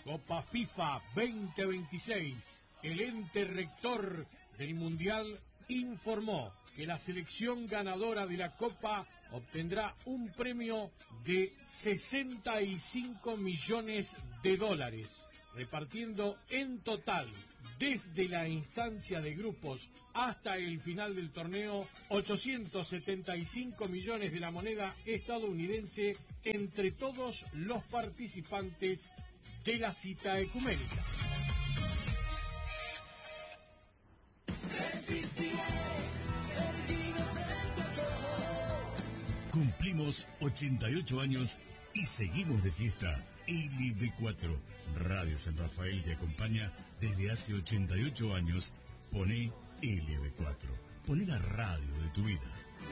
Copa FIFA 2026. El ente rector del Mundial informó que la selección ganadora de la Copa obtendrá un premio de $65 millones, repartiendo en total, desde la instancia de grupos hasta el final del torneo, 875 millones de la moneda estadounidense entre todos los participantes de la cita ecuménica. Cumplimos 88 años y seguimos de fiesta. LB4, Radio San Rafael te acompaña desde hace 88 años. Poné LB4. Poné la radio de tu vida.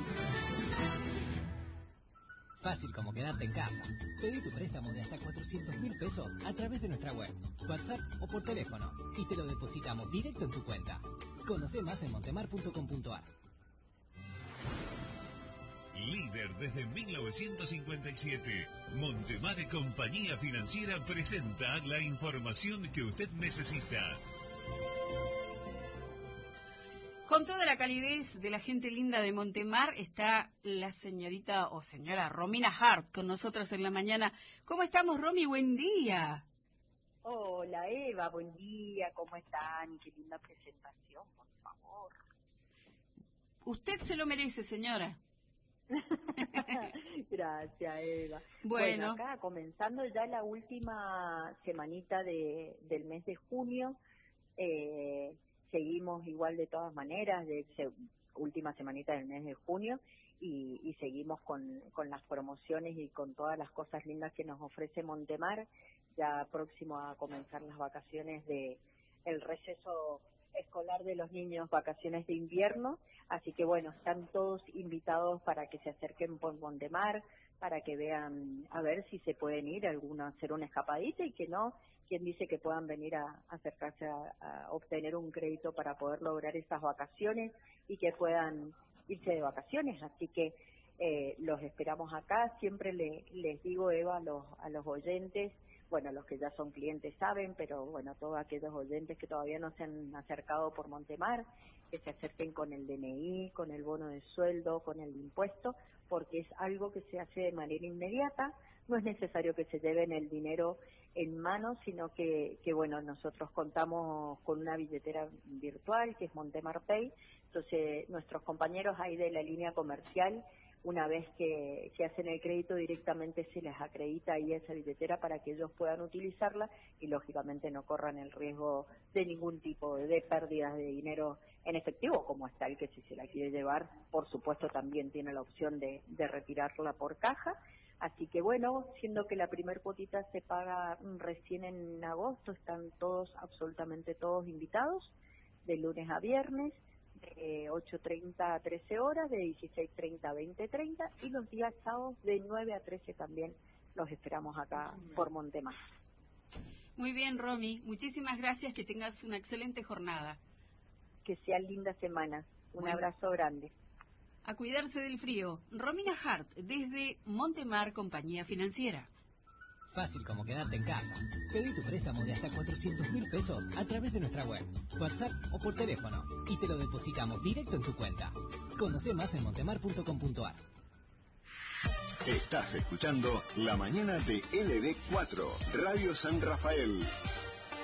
Fácil como quedarte en casa. Pedí tu préstamo de hasta 400.000 pesos a través de nuestra web, WhatsApp o por teléfono y te lo depositamos directo en tu cuenta. Conoce más en montemar.com.ar. Líder desde 1957, Montemar Compañía Financiera presenta la información que usted necesita. Con toda la calidez de la gente linda de Montemar está la señorita o señora Romina Hart con nosotros en la mañana. ¿Cómo estamos, Romy? Buen día. Hola, Eva, buen día. ¿Cómo están? Qué linda presentación, por favor. Usted se lo merece, señora. Gracias, Eva. Bueno, acá comenzando ya la última semanita del mes de junio, seguimos igual de todas maneras, última semanita del mes de junio, y seguimos con las promociones y con todas las cosas lindas que nos ofrece Montemar, ya próximo a comenzar las vacaciones de el receso escolar de los niños, vacaciones de invierno, así que bueno, están todos invitados para que se acerquen por Montemar, para que vean a ver si se pueden ir a hacer una escapadita, y que no, quien dice que puedan venir a acercarse a obtener un crédito para poder lograr esas vacaciones y que puedan irse de vacaciones, así que los esperamos acá. Siempre les digo, Eva, a los oyentes, bueno, los que ya son clientes saben, pero bueno, todos aquellos oyentes que todavía no se han acercado por Montemar, que se acerquen con el DNI, con el bono de sueldo, con el impuesto, porque es algo que se hace de manera inmediata. No es necesario que se lleven el dinero en mano, sino que bueno, nosotros contamos con una billetera virtual que es Montemar Pay. Entonces, nuestros compañeros ahí de la línea comercial, una vez que hacen el crédito, directamente se les acredita ahí esa billetera para que ellos puedan utilizarla y lógicamente no corran el riesgo de ningún tipo de pérdidas de dinero en efectivo, como está el que si se la quiere llevar, por supuesto también tiene la opción de retirarla por caja. Así que bueno, siendo que la primer cuotita se paga recién en agosto, están todos, absolutamente todos invitados, de lunes a viernes, de 8:30 a 13 horas, de 16:30 a 20:30, y los días sábados de 9 a 13 también los esperamos acá por Montemar. Muy bien, Romy, muchísimas gracias, que tengas una excelente jornada. Que sea linda semana, un abrazo grande. A cuidarse del frío. Romina Hart, desde Montemar Compañía Financiera. Fácil como quedarte en casa. Pedí tu préstamo de hasta 400.000 pesos a través de nuestra web, WhatsApp o por teléfono y te lo depositamos directo en tu cuenta. Conoce más en montemar.com.ar. Estás escuchando La Mañana de LB4, Radio San Rafael.